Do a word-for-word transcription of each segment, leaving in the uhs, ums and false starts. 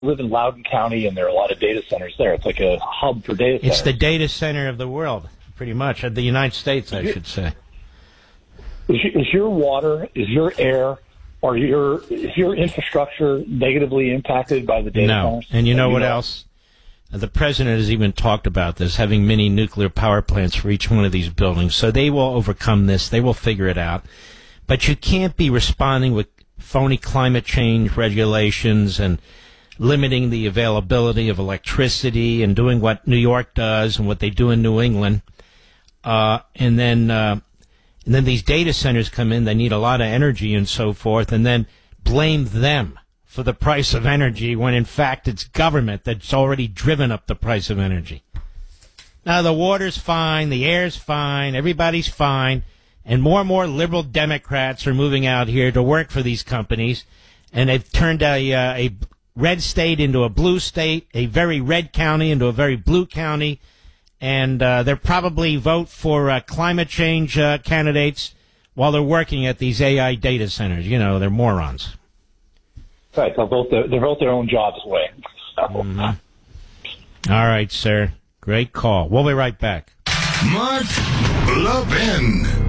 live in Loudoun County, and there are a lot of data centers there. It's like a hub for data centers. It's the data center of the world, pretty much, of the United States, I should say. Is your water, is your air, or your is your infrastructure negatively impacted by the data no. centers? And you know you what know? else? The president has even talked about this, having mini nuclear power plants for each one of these buildings. So they will overcome this. They will figure it out. But you can't be responding with phony climate change regulations and limiting the availability of electricity and doing what New York does and what they do in New England. Uh, and then uh, and then these data centers come in. They need a lot of energy and so forth, and then blame them for the price of energy when, in fact, it's government that's already driven up the price of energy. Now, the water's fine, the air's fine, everybody's fine, and more and more liberal Democrats are moving out here to work for these companies, and they've turned a, uh, a red state into a blue state, a very red county into a very blue county, and uh, they'll probably vote for uh, climate change uh, candidates while they're working at these A I data centers. You know, they're morons. Right, they'll vote their, they'll vote their own jobs away. So. Mm-hmm. All right, sir. Great call. We'll be right back. Mark Levin.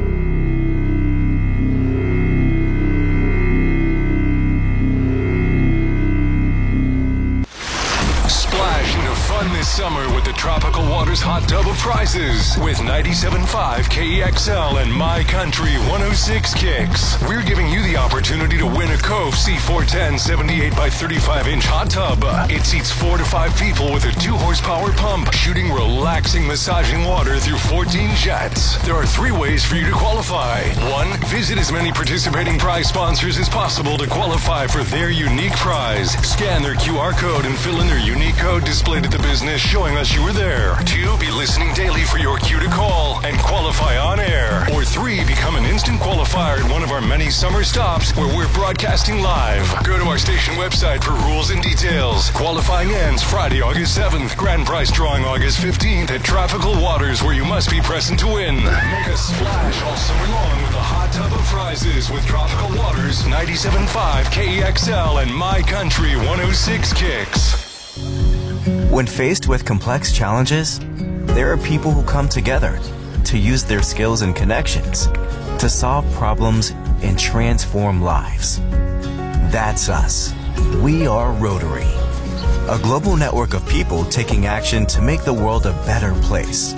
This summer with the Tropical Waters Hot Tub of Prizes with ninety-seven point five K E X L and My Country one oh six Kicks. We're giving you the opportunity to win a Cove C four ten seventy-eight by thirty-five inch hot tub. It seats four to five people with a two horsepower pump, shooting relaxing, massaging water through fourteen jets. There are three ways for you to qualify. One, visit as many participating prize sponsors as possible to qualify for their unique prize. Scan their Q R code and fill in their unique code displayed at the business showing us you were there. Two, be listening daily for your cue to call and qualify on air. Or three, become an instant qualifier at one of our many summer stops where we're broadcasting live. Go to our station website for rules and details. Qualifying ends Friday, August seventh. Grand prize drawing August fifteenth at Tropical Waters, where you must be present to win. Make a splash all summer long with a hot tub of prizes with Tropical Waters, ninety-seven point five K E X L and My Country one oh six Kicks. When faced with complex challenges, there are people who come together to use their skills and connections to solve problems and transform lives. That's us. We are Rotary, a global network of people taking action to make the world a better place.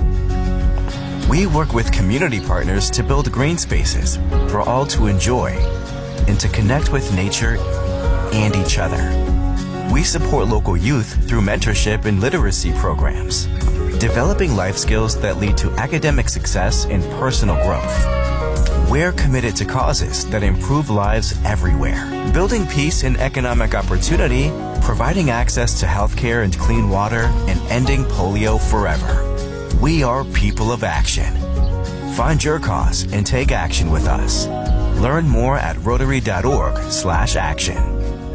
We work with community partners to build green spaces for all to enjoy and to connect with nature and each other. We support local youth through mentorship and literacy programs, developing life skills that lead to academic success and personal growth. We're committed to causes that improve lives everywhere, building peace and economic opportunity, providing access to healthcare and clean water, and ending polio forever. We are people of action. Find your cause and take action with us. Learn more at rotary.org slash action.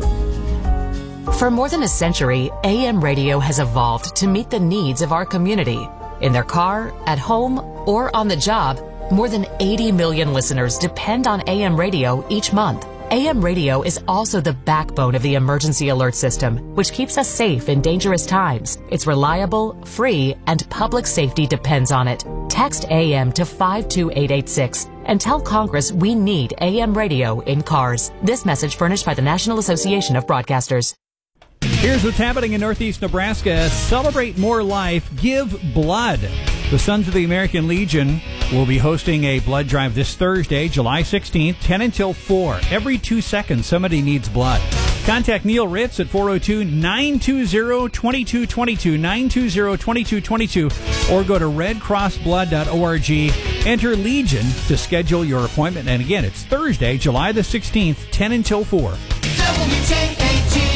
For more than a century, A M radio has evolved to meet the needs of our community. In their car, at home, or on the job, more than eighty million listeners depend on A M radio each month. A M radio is also the backbone of the emergency alert system, which keeps us safe in dangerous times. It's reliable, free, and public safety depends on it. Text A M to five two eight eight six and tell Congress we need A M radio in cars. This message furnished by the National Association of Broadcasters. Here's what's happening in Northeast Nebraska. Celebrate more life. Give blood. The Sons of the American Legion will be hosting a blood drive this Thursday, July sixteenth, ten until four. Every two seconds, somebody needs blood. Contact Neil Ritz at four oh two, nine two zero, two two two two, nine two zero, two two two two, or go to red cross blood dot org. Enter Legion to schedule your appointment. And again, it's Thursday, July the sixteenth, ten until four. W J A G.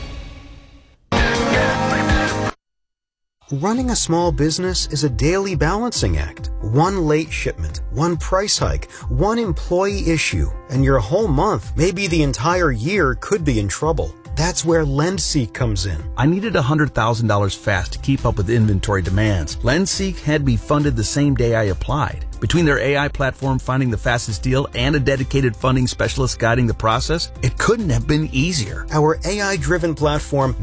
Running a small business is a daily balancing act. One late shipment, one price hike, one employee issue, and your whole month, maybe the entire year, could be in trouble. That's where LendSeek comes in. I needed one hundred thousand dollars fast to keep up with inventory demands. LendSeek had me funded the same day I applied. Between their A I platform finding the fastest deal and a dedicated funding specialist guiding the process, it couldn't have been easier. Our A I-driven platform